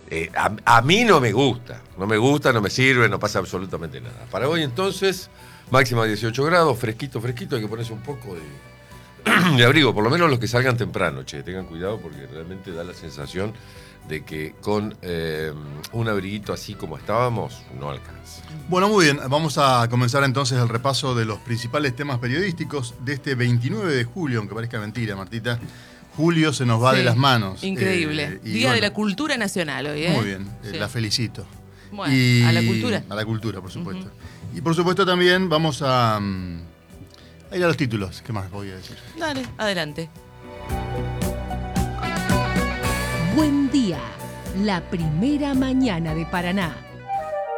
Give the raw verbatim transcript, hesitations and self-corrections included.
Eh, a, a mí no me gusta, no me gusta, no me sirve, no pasa absolutamente nada. Para hoy entonces, máxima dieciocho grados, fresquito, fresquito, hay que ponerse un poco de, de abrigo, por lo menos los que salgan temprano, che, tengan cuidado porque realmente da la sensación de que con eh, un abriguito así como estábamos, no alcanza. Bueno, muy bien, vamos a comenzar entonces el repaso de los principales temas periodísticos de este veintinueve de julio, aunque parezca mentira, Martita. Julio se nos va Sí, de las manos. Increíble. Eh, y Día bueno, de la Cultura Nacional hoy, ¿eh? Muy bien, eh, Sí. la felicito. Bueno, Y a la cultura. A la cultura, por supuesto. Uh-huh. Y por supuesto también vamos a, a ir a los títulos. ¿Qué más voy a decir? Dale, adelante. Buen día, la primera mañana de Paraná.